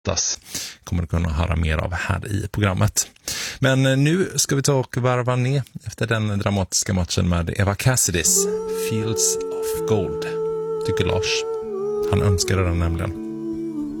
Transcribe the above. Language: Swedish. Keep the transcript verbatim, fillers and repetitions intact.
brottas. Kommer du kunna höra mer av här i programmet. Men nu ska vi ta och varva ner efter den dramatiska matchen med Eva Cassidys Fields of Gold. Tycker Lars. Han önskade den nämligen.